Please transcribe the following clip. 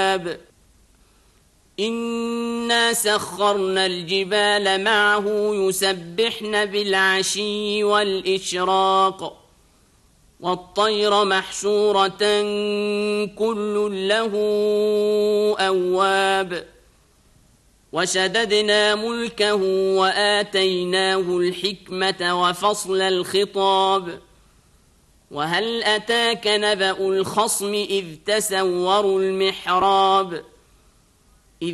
إنا سخرنا الجبال معه يسبحن بالعشي والإشراق والطير محشورة كل له أواب وشددنا ملكه وآتيناه الحكمة وفصل الخطاب وهل أتاك نبأ الخصم إذ تسوروا المحراب